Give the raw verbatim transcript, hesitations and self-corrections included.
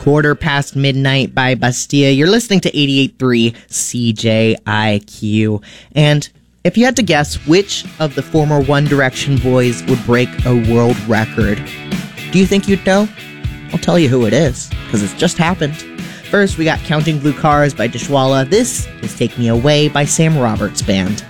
Quarter Past Midnight by Bastille. You're listening to eighty-eight point three C J I Q. And if you had to guess which of the former One Direction boys would break a world record, do you think you'd know? I'll tell you who it is, because it's just happened. First, we got Counting Blue Cars by Dishwalla. This is Take Me Away by Sam Roberts Band.